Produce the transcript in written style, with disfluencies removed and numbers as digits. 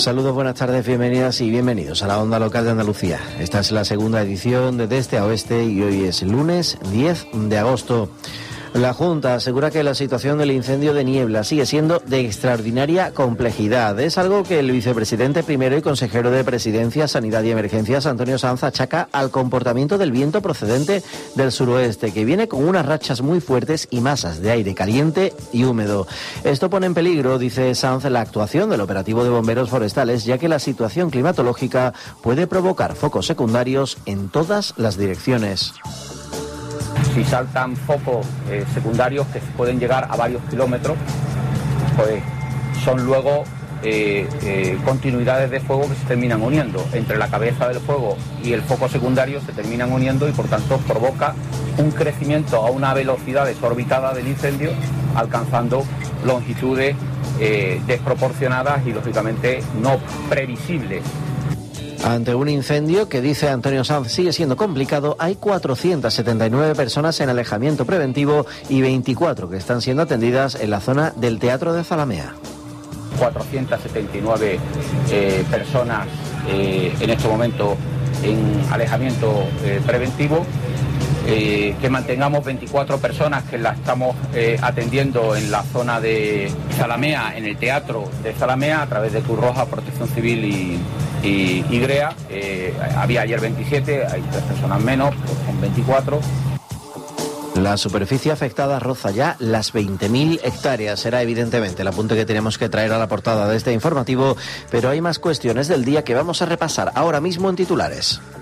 Saludos, buenas tardes, bienvenidas y bienvenidos a la Onda Local de Andalucía. Esta es la segunda edición de Este a Oeste y hoy es lunes 10 de agosto. La Junta asegura que la situación del incendio de Niebla sigue siendo de extraordinaria complejidad. Es algo que el vicepresidente primero y consejero de Presidencia, Sanidad y Emergencias, Antonio Sanz, achaca al comportamiento del viento procedente del suroeste, que viene con unas rachas muy fuertes y masas de aire caliente y húmedo. Esto pone en peligro, dice Sanz, la actuación del operativo de bomberos forestales, ya que la situación climatológica puede provocar focos secundarios en todas las direcciones. Si saltan focos secundarios que pueden llegar a varios kilómetros, pues son luego continuidades de fuego que se terminan uniendo. Entre la cabeza del fuego y el foco secundario se terminan uniendo y por tanto provoca un crecimiento a una velocidad desorbitada del incendio, alcanzando longitudes desproporcionadas y lógicamente no previsibles. Ante un incendio que, dice Antonio Sanz, sigue siendo complicado, hay 479 personas en alejamiento preventivo y 24 que están siendo atendidas en la zona del Teatro de Zalamea. 479 personas en este momento en alejamiento preventivo. Que mantengamos 24 personas que las estamos atendiendo en la zona de Zalamea, en el Teatro de Zalamea, a través de Cruz Roja, Protección Civil y GREA. Había ayer 27, hay 3 personas menos, pues son 24. La superficie afectada roza ya las 20.000 hectáreas. Será evidentemente el apunte que tenemos que traer a la portada de este informativo, pero hay más cuestiones del día que vamos a repasar ahora mismo en titulares.